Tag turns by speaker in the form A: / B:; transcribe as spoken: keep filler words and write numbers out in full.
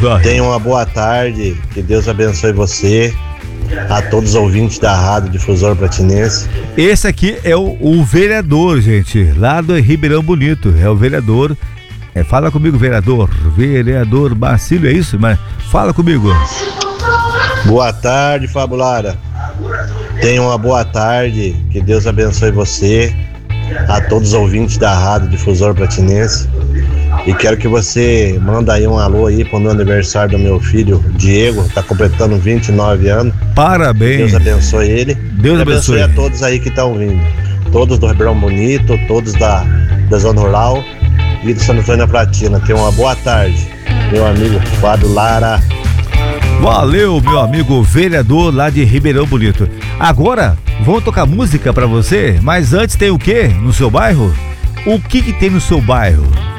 A: Tenha uma boa tarde, que Deus abençoe você, a todos os ouvintes da Rádio Difusora Pratinense.
B: Esse aqui é o, o vereador, gente, lá do Ribeirão Bonito, é o vereador. É, fala comigo, vereador, vereador Marcílio, é isso? Mas fala comigo.
A: Boa tarde, Fabulara. Tenha uma boa tarde, que Deus abençoe você, a todos os ouvintes da Rádio Difusora Pratinense. E quero que você manda aí um alô aí pro meu aniversário do meu filho, Diego, tá completando vinte e nove anos.
B: Parabéns.
A: Deus abençoe ele.
B: Deus
A: e abençoe.
B: abençoe
A: a todos aí que estão vindo. Todos do Ribeirão Bonito, todos da, da Zona Rural e do Santo Antônio da Platina. Tenha uma boa tarde, meu amigo Fábio Lara.
B: Valeu, meu amigo vereador lá de Ribeirão Bonito. Agora, vamos tocar música pra você, mas antes tem o quê no seu bairro? O que que tem no seu bairro?